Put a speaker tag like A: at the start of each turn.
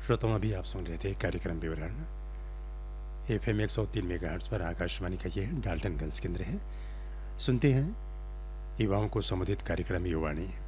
A: श्रोताओं, अभी आप सुन रहे थे कार्यक्रम विवरण FM 103 मेगाहर्ट्ज़ पर आकाशवाणी का ये डाल्टनगंज केंद्र है। सुनते हैं युवाओं को संबोधित कार्यक्रम युवाणी।